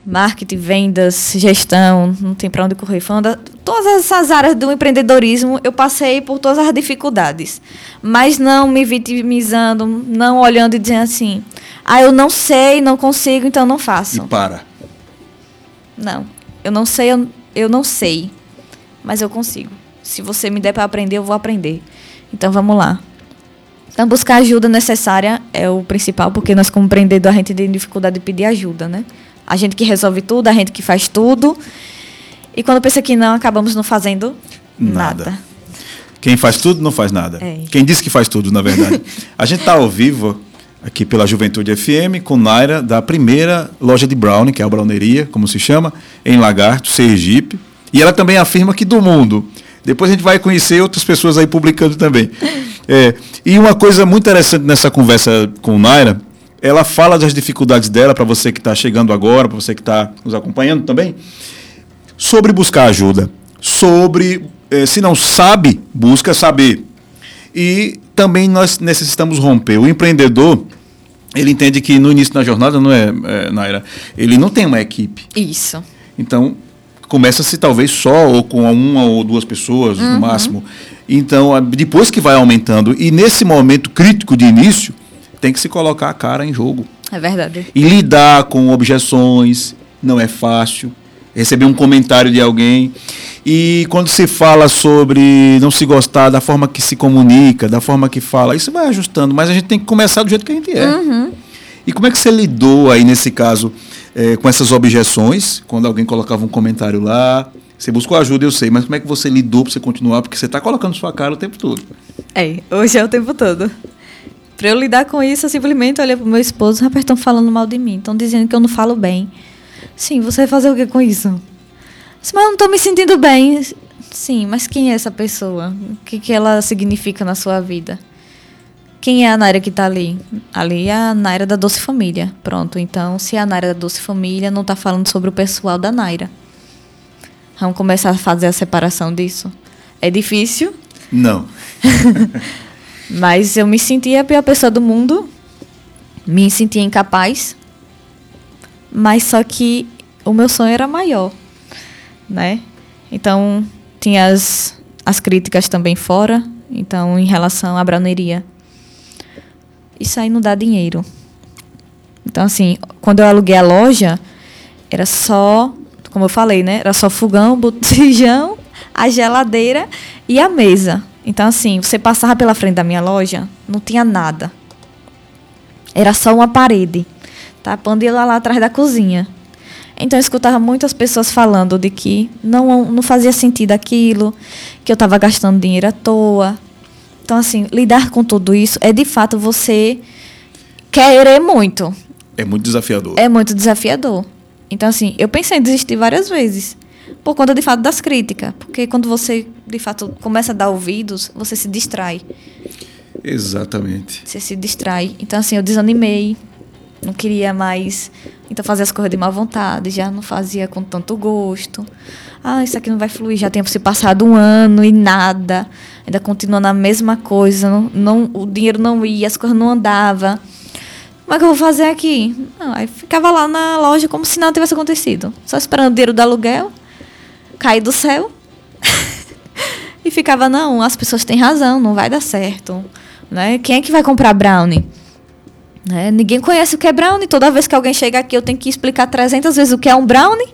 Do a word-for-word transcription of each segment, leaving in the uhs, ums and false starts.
marketing, vendas, gestão, não tem para onde correr. Falando, todas essas áreas do empreendedorismo, eu passei por todas as dificuldades. Mas não me vitimizando, não olhando e dizendo assim, ah, eu não sei, não consigo, então não faço. E para. Não, eu não sei, eu, eu não sei, mas eu consigo. Se você me der para aprender, eu vou aprender. Então, vamos lá. Então, buscar ajuda necessária é o principal, porque nós, como empreendedor, a gente tem dificuldade de pedir ajuda, né? A gente que resolve tudo, a gente que faz tudo. E quando pensa que não, acabamos não fazendo nada. nada. Quem faz tudo, não faz nada. É. Quem disse que faz tudo, na verdade. A gente está ao vivo aqui pela Juventude F M com Naira, da primeira loja de brownie, que é a Browneria, como se chama, em Lagarto, Sergipe. E ela também afirma que do mundo. Depois a gente vai conhecer outras pessoas aí publicando também. É, e uma coisa muito interessante nessa conversa com Naira, ela fala das dificuldades dela, para você que está chegando agora, para você que está nos acompanhando também, sobre buscar ajuda, sobre, eh, se não sabe, busca saber. E também nós necessitamos romper. O empreendedor, ele entende que no início da jornada, não é, é Naira, ele não tem uma equipe. Isso. Então, começa-se talvez só, ou com uma ou duas pessoas, uhum. no máximo. Então, depois que vai aumentando, e nesse momento crítico de início, tem que se colocar a cara em jogo. É verdade. E lidar com objeções não é fácil. Receber um comentário de alguém. E quando se fala sobre não se gostar da forma que se comunica, da forma que fala, isso vai ajustando, mas a gente tem que começar do jeito que a gente é. Uhum. E como é que você lidou aí nesse caso é, com essas objeções, quando alguém colocava um comentário lá? Você buscou ajuda, eu sei, mas como é que você lidou para você continuar? Porque você está colocando sua cara o tempo todo. É, hoje é o tempo todo. Para eu lidar com isso, eu simplesmente olhei para o meu esposo, rapaz, estão falando mal de mim, estão dizendo que eu não falo bem. Sim, você vai fazer o que com isso? Mas eu não estou me sentindo bem. Sim, mas quem é essa pessoa? O que, que ela significa na sua vida? Quem é a Naira que está ali? Ali é a Naira da Doce Família. Pronto, então, se a Naira da Doce Família não está falando sobre o pessoal da Naira. Vamos começar a fazer a separação disso. É difícil? Não. Mas eu me sentia a pior pessoa do mundo. Me sentia incapaz. Mas só que o meu sonho era maior, né? Então, tinha as, as críticas também fora. Então, em relação à browneria. Isso aí não dá dinheiro. Então, assim, quando eu aluguei a loja, era só, como eu falei, né? Era só fogão, botijão, a geladeira e a mesa. Então, assim, você passava pela frente da minha loja, não tinha nada. Era só uma parede, tá? Tapando ela lá atrás da cozinha. Então, eu escutava muitas pessoas falando de que não, não fazia sentido aquilo, que eu estava gastando dinheiro à toa. Então, assim, lidar com tudo isso é, de fato, você querer muito. É muito desafiador. É muito desafiador. Então, assim, eu pensei em desistir várias vezes. Por conta, de fato, das críticas. Porque quando você, de fato, começa a dar ouvidos, você se distrai. Exatamente. Você se distrai. Então, assim, eu desanimei. Não queria mais. Então, fazer as coisas de má vontade. Já não fazia com tanto gosto. Ah, isso aqui não vai fluir. Já tinha se passado um ano e nada. Ainda continua na mesma coisa. Não, não, o dinheiro não ia, as coisas não andavam. Como é que eu vou fazer aqui? Não, aí ficava lá na loja como se nada tivesse acontecido. Só esperando o dinheiro do aluguel cair do céu. E ficava, não, as pessoas têm razão, não vai dar certo. Né? Quem é que vai comprar brownie? Né? Ninguém conhece o que é brownie. Toda vez que alguém chega aqui, eu tenho que explicar trezentas vezes o que é um brownie.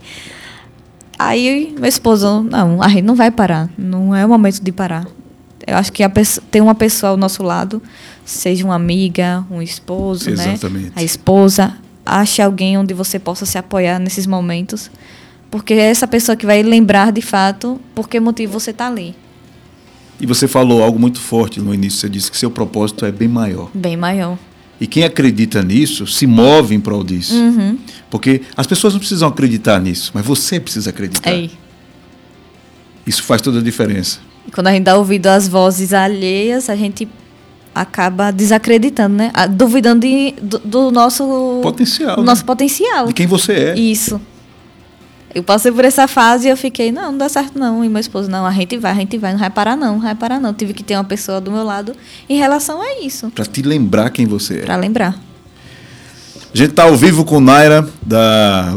Aí, meu esposo, não, a gente não vai parar. Não é o momento de parar. Eu acho que a pessoa, ter uma pessoa ao nosso lado, seja uma amiga, um esposo, exatamente, né? A esposa, ache alguém onde você possa se apoiar nesses momentos. Porque é essa pessoa que vai lembrar, de fato, por que motivo você está ali. E você falou algo muito forte no início. Você disse que seu propósito é bem maior. Bem maior. E quem acredita nisso se move em prol disso. Uhum. Porque as pessoas não precisam acreditar nisso, mas você precisa acreditar. É. Isso faz toda a diferença. E quando a gente dá ouvido às vozes alheias, a gente acaba desacreditando, né? Duvidando de, do, do nosso potencial. Do né? nosso potencial. De quem você é. Isso. Eu passei por essa fase e eu fiquei, não, não dá certo não. E meu esposo, não, a gente vai, a gente vai, não vai parar não, não vai parar não. Tive que ter uma pessoa do meu lado em relação a isso. Para te lembrar quem você é. Para lembrar. A gente está ao vivo com Naira, da